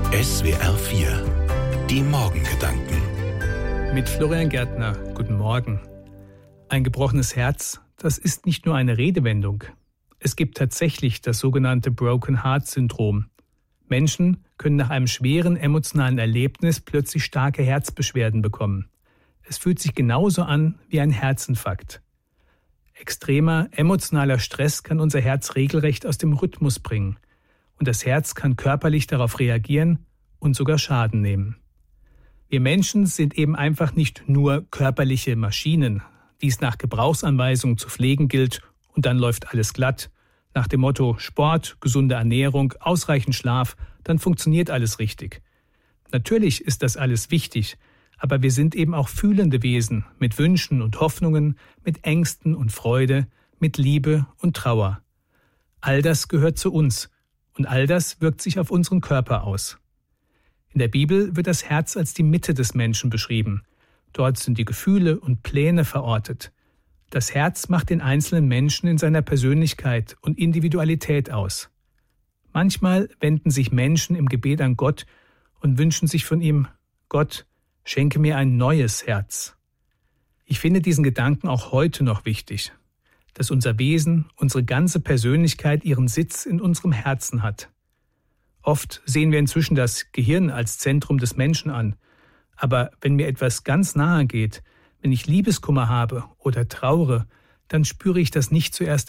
SWR 4, die Morgengedanken. Mit Florian Gärtner, guten Morgen. Ein gebrochenes Herz, das ist nicht nur eine Redewendung. Es gibt tatsächlich das sogenannte Broken Heart Syndrom. Menschen können nach einem schweren emotionalen Erlebnis plötzlich starke Herzbeschwerden bekommen. Es fühlt sich genauso an wie ein Herzinfarkt. Extremer emotionaler Stress kann unser Herz regelrecht aus dem Rhythmus bringen. Und das Herz kann körperlich darauf reagieren und sogar Schaden nehmen. Wir Menschen sind eben einfach nicht nur körperliche Maschinen, die es nach Gebrauchsanweisung zu pflegen gilt und dann läuft alles glatt. Nach dem Motto Sport, gesunde Ernährung, ausreichend Schlaf, dann funktioniert alles richtig. Natürlich ist das alles wichtig, aber wir sind eben auch fühlende Wesen mit Wünschen und Hoffnungen, mit Ängsten und Freude, mit Liebe und Trauer. All das gehört zu uns und all das wirkt sich auf unseren Körper aus. In der Bibel wird das Herz als die Mitte des Menschen beschrieben. Dort sind die Gefühle und Pläne verortet. Das Herz macht den einzelnen Menschen in seiner Persönlichkeit und Individualität aus. Manchmal wenden sich Menschen im Gebet an Gott und wünschen sich von ihm: Gott, schenke mir ein neues Herz. Ich finde diesen Gedanken auch heute noch wichtig, dass unser Wesen, unsere ganze Persönlichkeit ihren Sitz in unserem Herzen hat. Oft sehen wir inzwischen das Gehirn als Zentrum des Menschen an. Aber wenn mir etwas ganz nahe geht, wenn ich Liebeskummer habe oder trauere, dann spüre ich das nicht zuerst